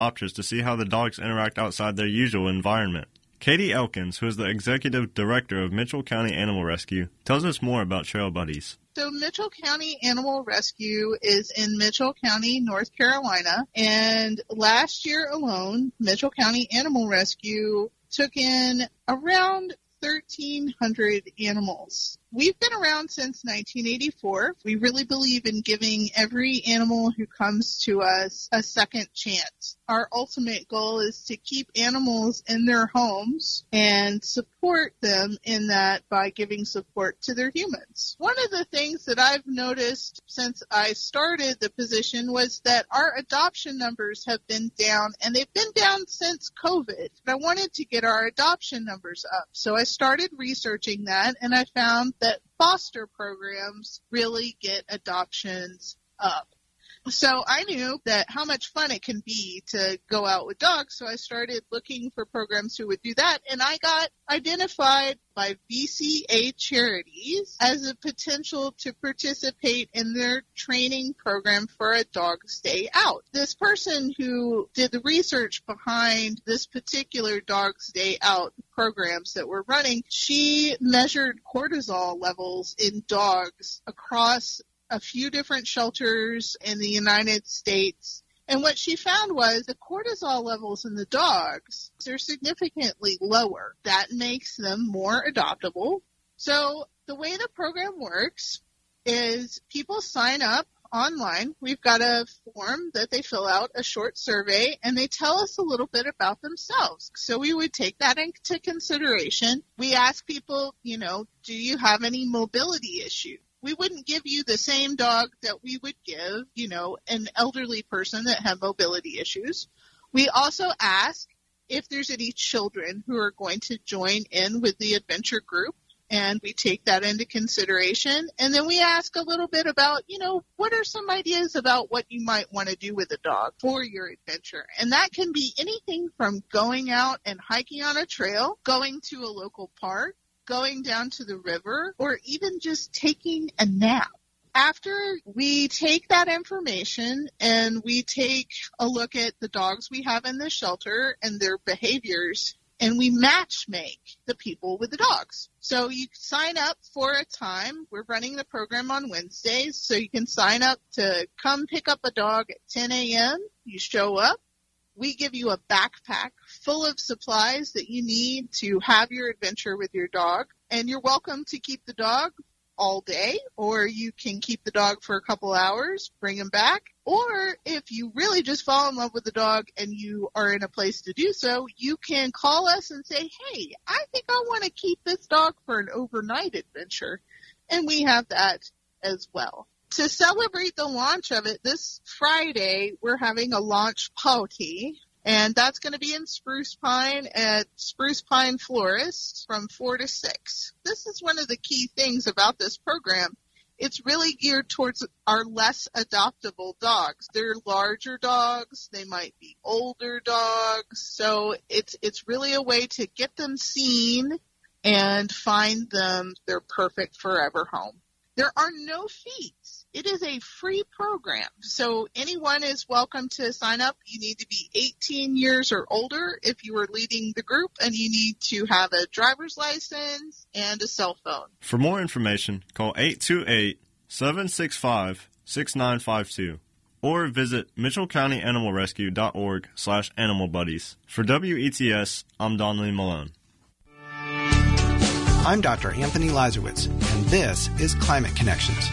options to see how the dogs interact outside their usual environment. Katie Elkins, who is the Executive Director of Mitchell County Animal Rescue, tells us more about Trail Buddies. So Mitchell County Animal Rescue is in Mitchell County, North Carolina, and last year alone, Mitchell County Animal Rescue took in around 1,300 animals. We've been around since 1984. We really believe in giving every animal who comes to us a second chance. Our ultimate goal is to keep animals in their homes and support them in that by giving support to their humans. One of the things that I've noticed since I started the position was that our adoption numbers have been down, and they've been down since COVID. I wanted to get our adoption numbers up, so I started researching that, and I found that foster programs really get adoptions up. So I knew that how much fun it can be to go out with dogs, so I started looking for programs who would do that, and I got identified by VCA Charities as a potential to participate in their training program for a dog's day out. This person who did the research behind this particular dog's day out programs that we're running, she measured cortisol levels in dogs across a few different shelters in the United States. And what she found was the cortisol levels in the dogs are significantly lower. That makes them more adoptable. So the way the program works is people sign up online. We've got a form that they fill out, a short survey, and they tell us a little bit about themselves. So we would take that into consideration. We ask people, do you have any mobility issues? We wouldn't give you the same dog that we would give, an elderly person that had mobility issues. We also ask if there's any children who are going to join in with the adventure group, and we take that into consideration. And then we ask a little bit about, what are some ideas about what you might want to do with a dog for your adventure? And that can be anything from going out and hiking on a trail, going to a local park, going down to the river, or even just taking a nap. After we take that information and we take a look at the dogs we have in the shelter and their behaviors, and we match make the people with the dogs. So you sign up for a time. We're running the program on Wednesdays, so you can sign up to come pick up a dog at 10 a.m. You show up. We give you a backpack full of supplies that you need to have your adventure with your dog. And you're welcome to keep the dog all day, or you can keep the dog for a couple hours, bring him back. Or if you really just fall in love with the dog and you are in a place to do so, you can call us and say, hey, I think I want to keep this dog for an overnight adventure. And we have that as well. To celebrate the launch of it, this Friday, we're having a launch party, and that's going to be in Spruce Pine at Spruce Pine Florist from 4 to 6. This is one of the key things about this program. It's really geared towards our less adoptable dogs. They're larger dogs. They might be older dogs. So it's really a way to get them seen and find them their perfect forever home. There are no fees. It is a free program, so anyone is welcome to sign up. You need to be 18 years or older if you are leading the group, and you need to have a driver's license and a cell phone. For more information, call 828-765-6952 or visit mitchellcountyanimalrescue.org/animalbuddies. For WETS, I'm Donnelly Malone. I'm Dr. Anthony Lazarowitz, and this is Climate Connections.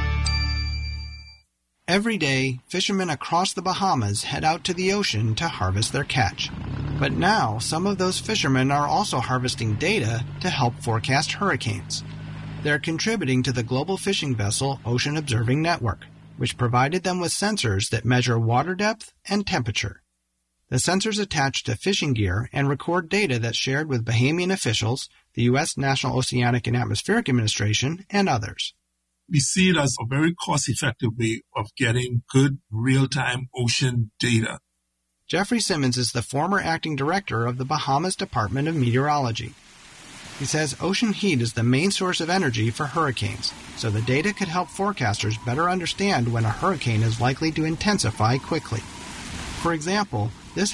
Every day, fishermen across the Bahamas head out to the ocean to harvest their catch. But now, some of those fishermen are also harvesting data to help forecast hurricanes. They're contributing to the global fishing vessel Ocean Observing Network, which provided them with sensors that measure water depth and temperature. The sensors attach to fishing gear and record data that's shared with Bahamian officials, the U.S. National Oceanic and Atmospheric Administration, and others. We see it as a very cost-effective way of getting good real-time ocean data. Jeffrey Simmons is the former acting director of the Bahamas Department of Meteorology. He says ocean heat is the main source of energy for hurricanes, so the data could help forecasters better understand when a hurricane is likely to intensify quickly. For example, this